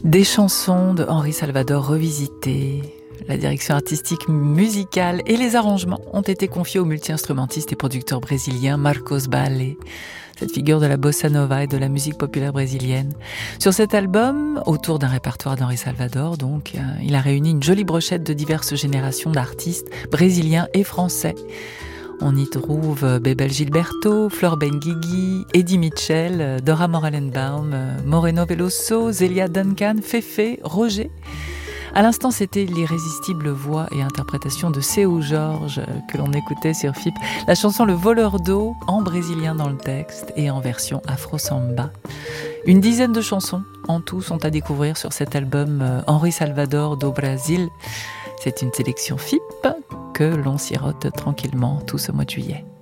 Des chansons de Henri Salvador revisitées. La direction artistique musicale et les arrangements ont été confiés au multi-instrumentiste et producteur brésilien Marcos Balle, cette figure de la bossa nova et de la musique populaire brésilienne. Sur cet album, autour d'un répertoire d'Henri Salvador, donc, il a réuni une jolie brochette de diverses générations d'artistes brésiliens et français. On y trouve Bebel Gilberto, Flor Benguigui, Eddie Mitchell, Dora Morelenbaum, Moreno Veloso, Zélia Duncan, Féfé, Roger. À l'instant, c'était l'irrésistible voix et interprétation de Seu Jorge que l'on écoutait sur FIP. La chanson Le Voleur d'eau, en brésilien dans le texte et en version afro-samba. Une dizaine de chansons en tout sont à découvrir sur cet album Henri Salvador do Brasil. C'est une sélection FIP que l'on sirote tranquillement tout ce mois de juillet.